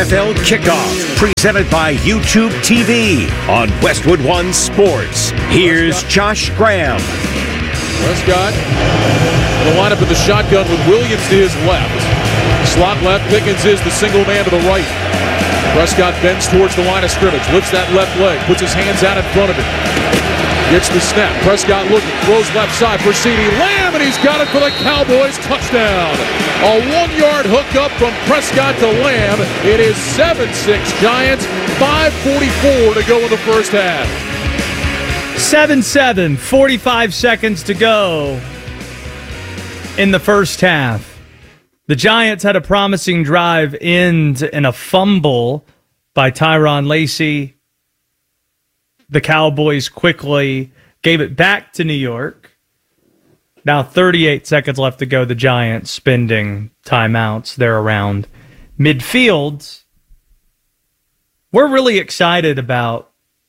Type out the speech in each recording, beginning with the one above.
NFL Kickoff, presented by YouTube TV on Westwood One Sports. Here's Josh Graham. Prescott will line up in the shotgun with Williams to his left. Slot left, Pickens is the single man to the right. Prescott bends towards the line of scrimmage, lifts that left leg, puts his hands out in front of it. Gets the snap. Prescott looking, throws left side for CeeDee Lamb, and he's got it for the Cowboys. Touchdown. A 1-yard hookup from Prescott to Lamb. It is 7-6 Giants, 5:44 to go in the first half. 7-7, 45 seconds to go in the first half. The Giants had a promising drive end in a fumble by Tyron Lacy. The Cowboys quickly gave it back to New York. Now 38 seconds left to go. The Giants spending timeouts. They're around midfield. We're really excited about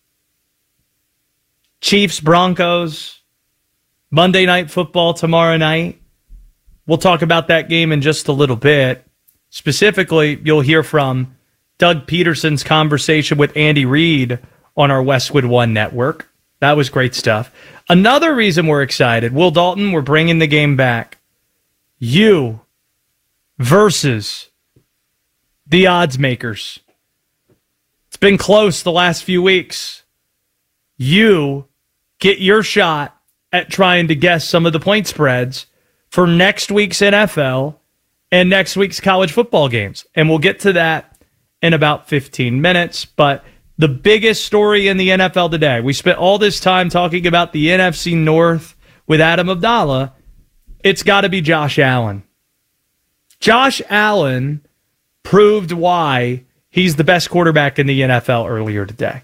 Chiefs-Broncos, Monday Night Football tomorrow night. We'll talk about that game in just a little bit. Specifically, you'll hear from Doug Peterson's conversation with Andy Reid on our Westwood One network. That was great stuff. Another reason we're excited, Will Dalton, we're bringing the game back. You versus the odds makers. It's been close the last few weeks. You get your shot at trying to guess some of the point spreads for next week's NFL and next week's college football games. And we'll get to that in about 15 minutes. But the biggest story in the NFL today, we spent all this time talking about the NFC North with Adam Abdallah. It's got to be Josh Allen. Josh Allen proved why he's the best quarterback in the NFL earlier today.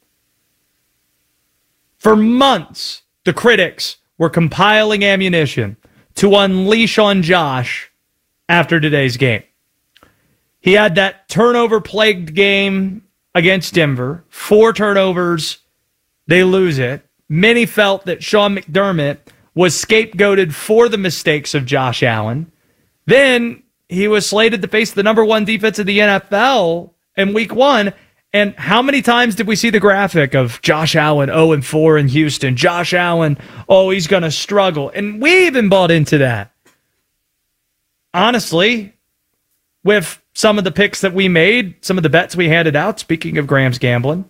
For months, the critics were compiling ammunition to unleash on Josh after today's game. He had that turnover-plagued game against Denver. 4 turnovers, they lose it. Many felt that Sean McDermott was scapegoated for the mistakes of Josh Allen. Then he was slated to face the number 1 defense in the NFL in week 1. And how many times did we see the graphic of Josh Allen 0-4 in Houston? Josh Allen, he's going to struggle. And we even bought into that. Honestly, with some of the picks that we made, some of the bets we handed out, speaking of Graham's gambling,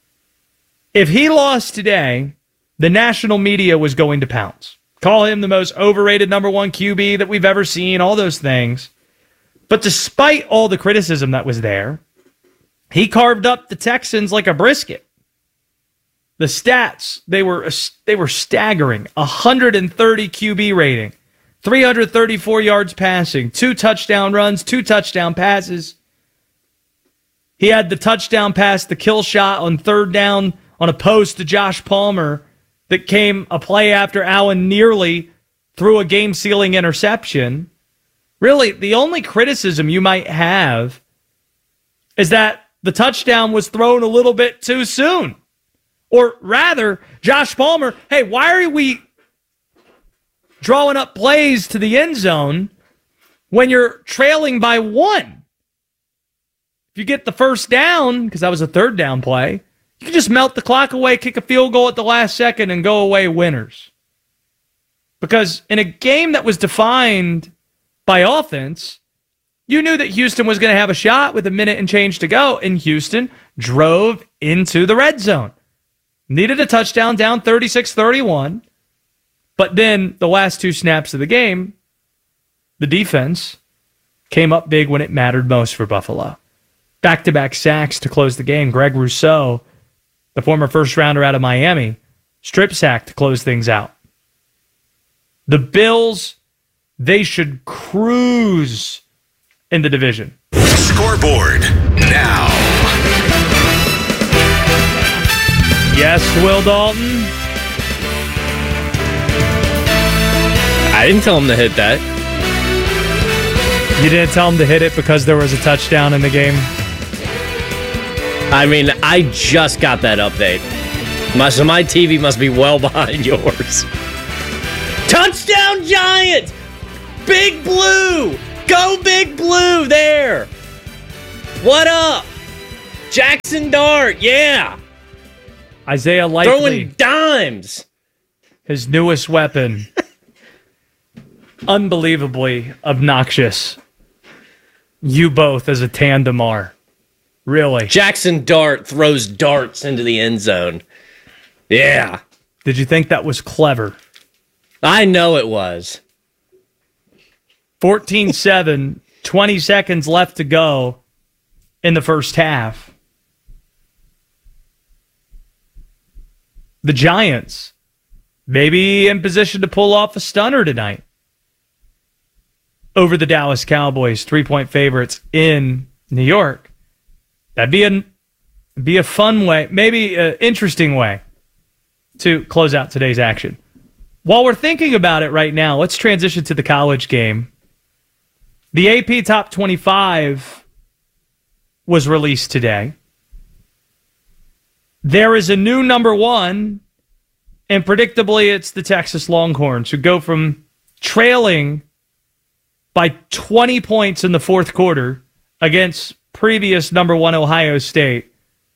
if he lost today, the national media was going to pounce. Call him the most overrated number 1 QB that we've ever seen, all those things. But despite all the criticism that was there, he carved up the Texans like a brisket. The stats, they were staggering. 130 QB rating. 334 yards passing, 2 touchdown runs, 2 touchdown passes. He had the touchdown pass, the kill shot on 3rd down on a post to Josh Palmer that came a play after Allen nearly threw a game-sealing interception. Really, the only criticism you might have is that the touchdown was thrown a little bit too soon. Or rather, Josh Palmer, hey, why are we drawing up plays to the end zone when you're trailing by 1? If you get the first down, because that was a 3rd down play, you can just melt the clock away, kick a field goal at the last second, and go away winners. Because in a game that was defined by offense, you knew that Houston was going to have a shot with a minute and change to go, and Houston drove into the red zone. Needed a touchdown, down 36-31. But then the last 2 snaps of the game, the defense came up big when it mattered most for Buffalo. Back-to-back sacks to close the game. Greg Rousseau, the former first-rounder out of Miami, strip sack to close things out. The Bills, they should cruise in the division. Scoreboard now. Yes, Will Dalton. I didn't tell him to hit that. You didn't tell him to hit it because there was a touchdown in the game? I mean, I just got that update. So my TV must be well behind yours. Touchdown Giants! Big Blue! Go Big Blue there! What up? Jackson Dart, yeah. Isaiah Likely. Throwing dimes. His newest weapon. Unbelievably obnoxious. You both as a tandem are. Really. Jackson Dart throws darts into the end zone. Yeah. Did you think that was clever? I know it was. 14-7, 20 seconds left to go in the first half. The Giants maybe in position to pull off a stunner tonight over the Dallas Cowboys, 3-point favorites in New York. That'd be a fun way, maybe an interesting way to close out today's action. While we're thinking about it right now, let's transition to the college game. The AP Top 25 was released today. There is a new number one, and predictably it's the Texas Longhorns, who go from trailing by 20 points in the fourth quarter against previous number one Ohio State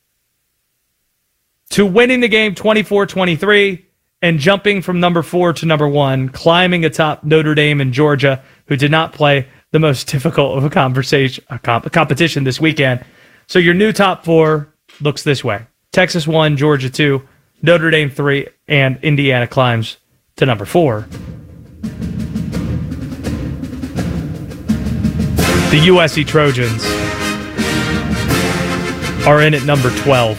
to winning the game 24-23 and jumping from number 4 to number 1, climbing atop Notre Dame and Georgia, who did not play the most difficult of a competition this weekend. So your new top 4 looks this way. Texas 1, Georgia 2, Notre Dame 3, and Indiana climbs to number 4. The USC Trojans are in at number 12.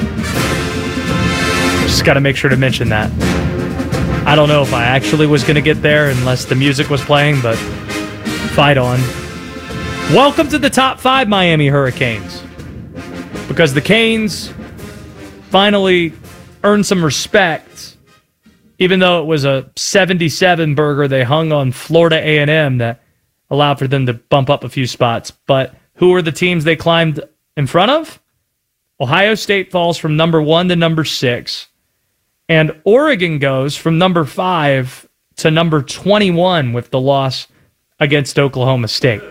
Just got to make sure to mention that. I don't know if I actually was going to get there unless the music was playing, but fight on. Welcome to the top 5 Miami Hurricanes. Because the Canes finally earned some respect, even though it was a 77 burger they hung on Florida A&M that allowed for them to bump up a few spots. But who were the teams they climbed in front of? Ohio State falls from number 1 to number 6. And Oregon goes from number 5 to number 21 with the loss against Oklahoma State.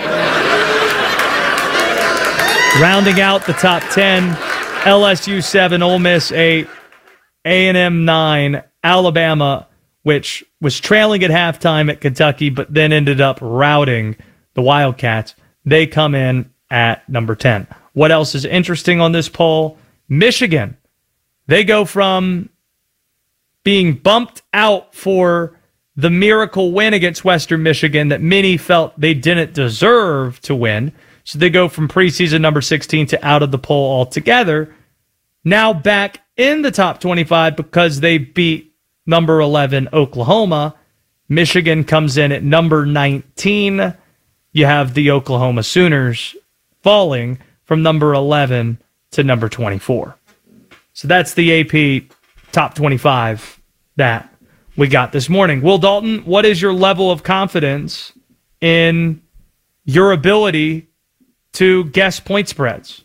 Rounding out the top 10, LSU 7, Ole Miss 8, A&M 9, Alabama, which was trailing at halftime at Kentucky, but then ended up routing the Wildcats. They come in at number 10. What else is interesting on this poll? Michigan. They go from being bumped out for the miracle win against Western Michigan that many felt they didn't deserve to win. So they go from preseason number 16 to out of the poll altogether. Now back in the top 25 because they beat number 11 Oklahoma. Michigan comes in at number 19. You have the Oklahoma Sooners falling from number 11 to number 24. So that's the AP top 25 that we got this morning. Will Dalton, what is your level of confidence in your ability to guess point spreads?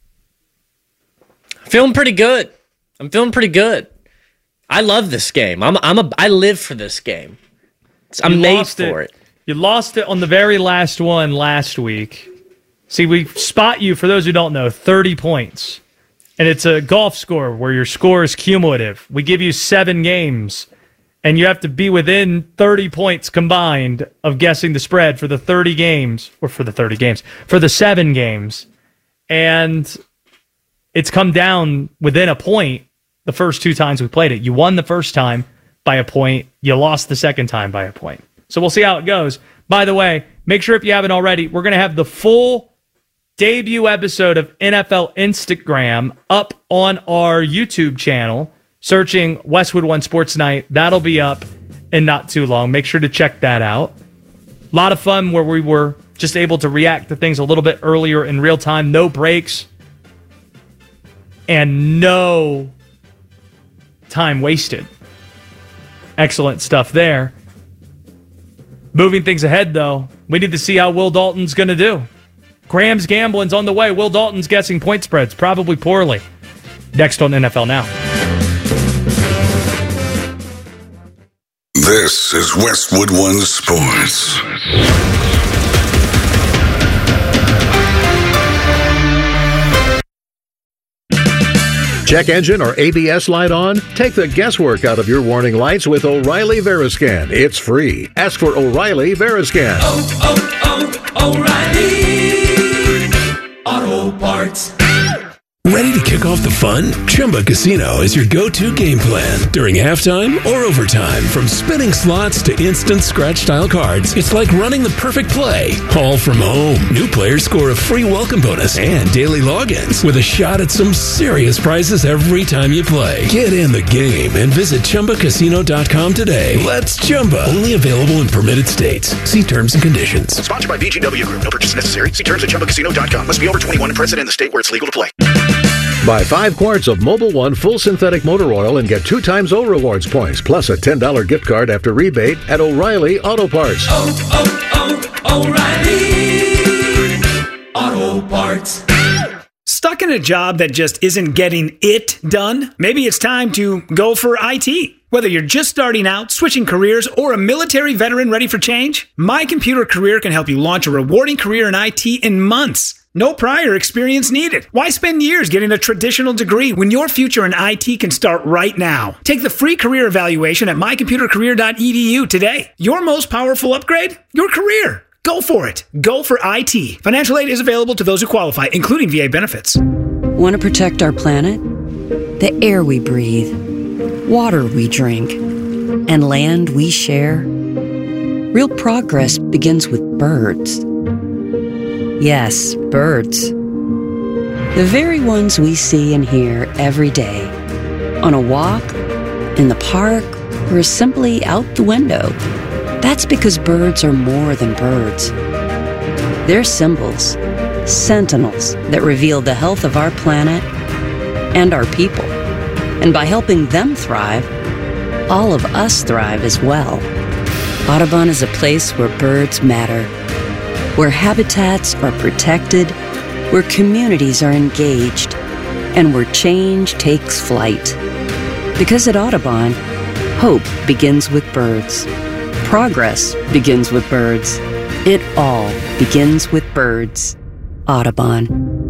Feeling pretty good. I'm feeling pretty good. I love this game. I live for this game. I'm made for it. You lost it on the very last one last week. See, we spot you, for those who don't know, 30 points. And it's a golf score where your score is cumulative. We give you 7 games, and you have to be within 30 points combined of guessing the spread for the 30 games, or for the 7 games. And it's come down within a point the first 2 times we played it. You won the first time by a point. You lost the second time by a point. So we'll see how it goes. By the way, make sure if you haven't already, we're going to have the full debut episode of NFL Instagram up on our YouTube channel, searching Westwood One Sports Night. That'll be up in not too long. Make sure to check that out. A lot of fun where we were just able to react to things a little bit earlier in real time. No breaks and no time wasted. Excellent stuff there. Moving things ahead, though, we need to see how Will Dalton's going to do. Graham's Gambling's on the way. Will Dalton's guessing point spreads, probably poorly. Next on NFL Now. This is Westwood One Sports. Check engine or ABS light on? Take the guesswork out of your warning lights with O'Reilly Veriscan. It's free. Ask for O'Reilly Veriscan. O'Reilly Auto Parts. Ready to kick off the fun? Chumba Casino is your go-to game plan during halftime or overtime. From spinning slots to instant scratch-style cards, it's like running the perfect play, all from home. New players score a free welcome bonus and daily logins with a shot at some serious prizes every time you play. Get in the game and visit ChumbaCasino.com today. Let's Chumba. Only available in permitted states. See terms and conditions. Sponsored by VGW Group. No purchase necessary. See terms at ChumbaCasino.com. Must be over 21 and present in the state where it's legal to play. Buy 5 quarts of Mobil 1 full synthetic motor oil and get 2 times O Rewards points, plus a $10 gift card after rebate at O'Reilly Auto Parts. O'Reilly Auto Parts. Stuck in a job that just isn't getting it done? Maybe it's time to go for IT. Whether you're just starting out, switching careers, or a military veteran ready for change, My Computer Career can help you launch a rewarding career in IT in months. No prior experience needed. Why spend years getting a traditional degree when your future in IT can start right now? Take the free career evaluation at mycomputercareer.edu today. Your most powerful upgrade? Your career. Go for it. Go for IT. Financial aid is available to those who qualify, including VA benefits. Want to protect our planet? The air we breathe, water we drink, and land we share? Real progress begins with birds. Yes, birds. The very ones we see and hear every day. On a walk, in the park, or simply out the window. That's because birds are more than birds. They're symbols, sentinels that reveal the health of our planet and our people. And by helping them thrive, all of us thrive as well. Audubon is a place where birds matter, where habitats are protected, where communities are engaged, and where change takes flight. Because at Audubon, hope begins with birds. Progress begins with birds. It all begins with birds. Audubon.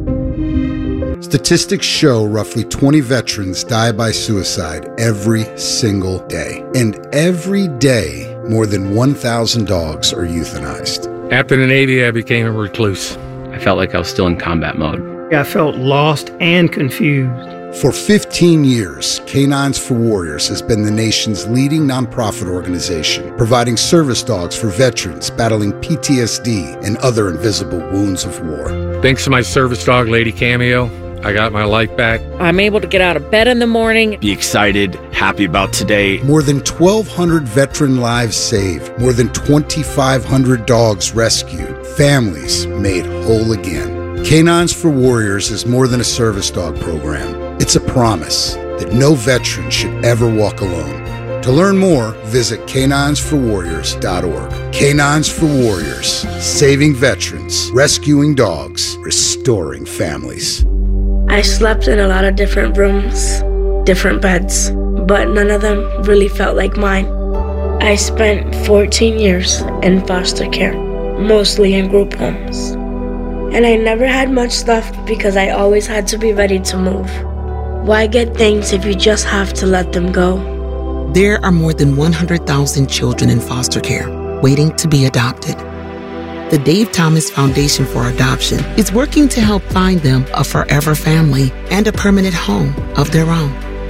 Statistics show roughly 20 veterans die by suicide every single day. And every day, more than 1,000 dogs are euthanized. After the Navy, I became a recluse. I felt like I was still in combat mode. I felt lost and confused. For 15 years, Canines for Warriors has been the nation's leading nonprofit organization, providing service dogs for veterans battling PTSD and other invisible wounds of war. Thanks to my service dog, Lady Cameo, I got my life back. I'm able to get out of bed in the morning. Be excited, happy about today. More than 1,200 veteran lives saved. More than 2,500 dogs rescued. Families made whole again. Canines for Warriors is more than a service dog program. It's a promise that no veteran should ever walk alone. To learn more, visit caninesforwarriors.org. Canines for Warriors, saving veterans, rescuing dogs, restoring families. I slept in a lot of different rooms, different beds, but none of them really felt like mine. I spent 14 years in foster care, mostly in group homes. And I never had much stuff because I always had to be ready to move. Why get things if you just have to let them go? There are more than 100,000 children in foster care waiting to be adopted. The Dave Thomas Foundation for Adoption is working to help find them a forever family and a permanent home of their own.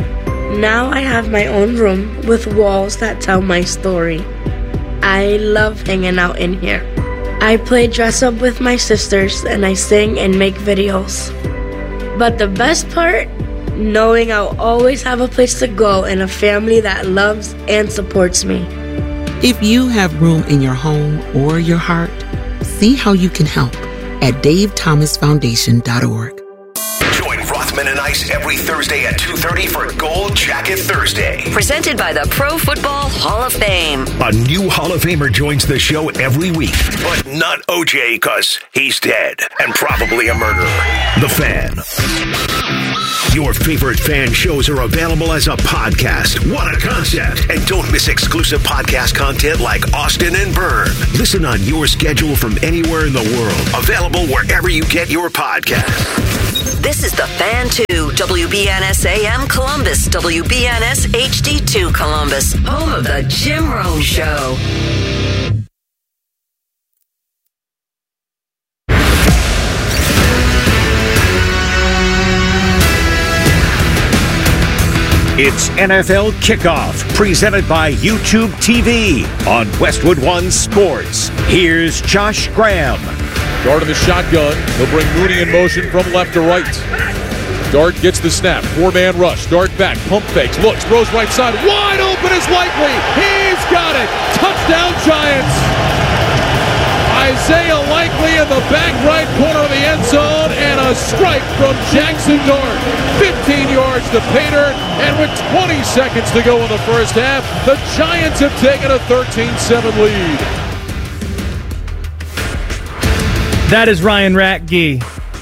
Now I have my own room with walls that tell my story. I love hanging out in here. I play dress up with my sisters and I sing and make videos. But the best part? Knowing I'll always have a place to go and a family that loves and supports me. If you have room in your home or your heart, see how you can help at davethomasfoundation.org. Join Rothman and Ice every Thursday at 2:30 for Gold Jacket Thursday. Presented by the Pro Football Hall of Fame. A new Hall of Famer joins the show every week, but not OJ because he's dead and probably a murderer. The Fan. Your favorite fan shows are available as a podcast. What a concept. And don't miss exclusive podcast content like Austin and Byrne. Listen on your schedule from anywhere in the world. Available wherever you get your podcasts. This is The Fan 2, WBNS AM Columbus, WBNS HD2 Columbus, home of the Jim Rome Show. It's NFL Kickoff, presented by YouTube TV on Westwood One Sports. Here's Josh Graham. Dart in the shotgun. He'll bring Mooney in motion from left to right. Dart gets the snap. 4-man rush. Dart back. Pump fakes. Looks. Throws right side. Wide open is Likely. He's got it. Touchdown Giants. Isaiah Likely in the back right corner of the end zone, and a strike from Jackson Dart. 15 yards to Pater, and with 20 seconds to go in the first half, the Giants have taken a 13-7 lead. That is Ryan Ratke.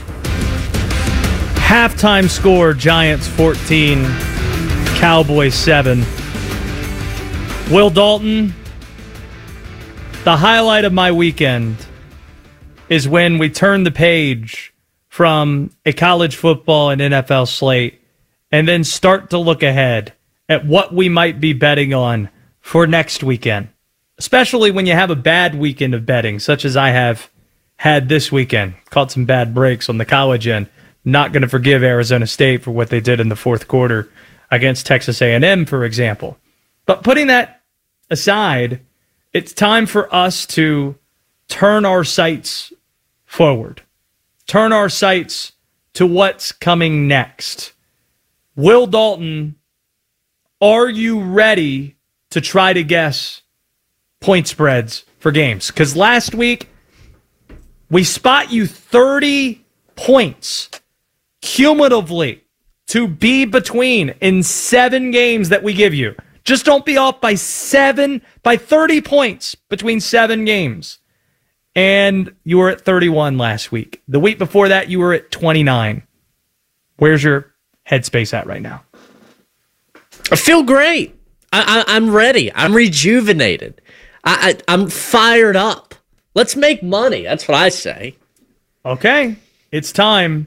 Halftime score, Giants 14, Cowboys 7. Will Dalton, the highlight of my weekend is when we turn the page from a college football and NFL slate and then start to look ahead at what we might be betting on for next weekend, especially when you have a bad weekend of betting, such as I have had this weekend. Caught some bad breaks on the college end. Not going to forgive Arizona State for what they did in the fourth quarter against Texas A&M, for example. But putting that aside, it's time for us to turn our sights forward. Turn our sights to what's coming next. Will Dalton, are you ready to try to guess point spreads for games? Because last week, we spot you 30 points cumulatively to be between in 7 games that we give you. Just don't be off by 30 points between 7 games. And you were at 31 last week. The week before that, you were at 29. Where's your headspace at right now? I feel great. I'm ready. I'm rejuvenated. I'm fired up. Let's make money. That's what I say. Okay. It's time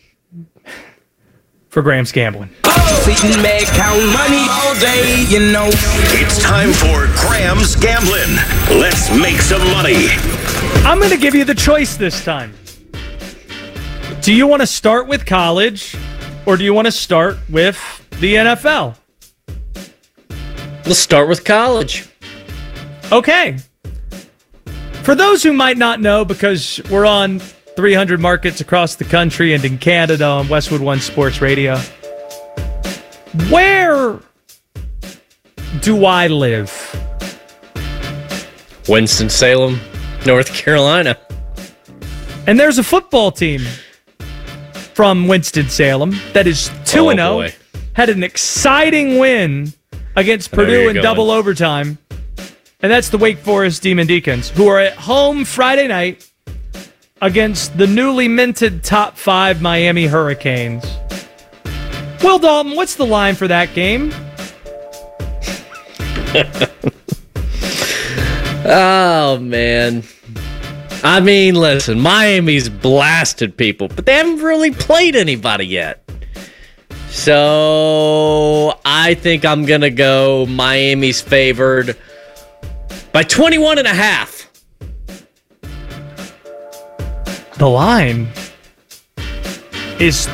for Graham's Gambling. It's time for Graham's Gambling. Let's make some money. I'm going to give you the choice this time. Do you want to start with college or do you want to start with the NFL? Let's start with college. Okay. For those who might not know, because we're on 300 markets across the country and in Canada on Westwood One Sports Radio, where do I live? Winston-Salem, North Carolina. And there's a football team from Winston-Salem that is 2-0. Had an exciting win against Purdue in double overtime. And that's the Wake Forest Demon Deacons, who are at home Friday night against the newly minted top 5 Miami Hurricanes. Will Dalton, what's the line for that game? Oh, man. I mean, listen, Miami's blasted people, but they haven't really played anybody yet. So I think I'm going to go Miami's favored by 21.5. The line is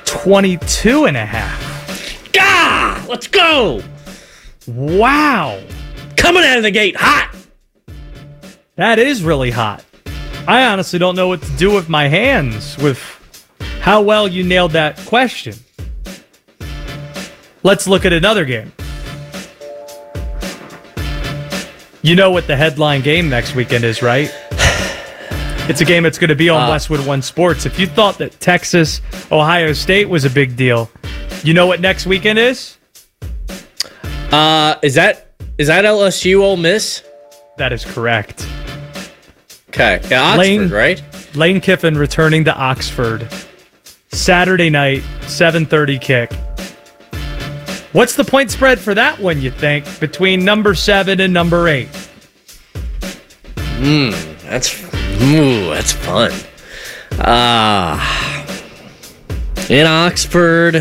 22.5. Gah! Let's go! Wow. Coming out of the gate hot. That is really hot. I honestly don't know what to do with my hands with how well you nailed that question. Let's look at another game. You know what the headline game next weekend is, right? It's a game that's going to be on Westwood One Sports. If you thought that Texas, Ohio State was a big deal, you know what next weekend is? Is that LSU Ole Miss? That is correct. Okay. Yeah, Oxford, right? Lane Kiffin returning to Oxford. Saturday night, 7:30 kick. What's the point spread for that one, you think, between number 7 and number 8? That's fun. in Oxford.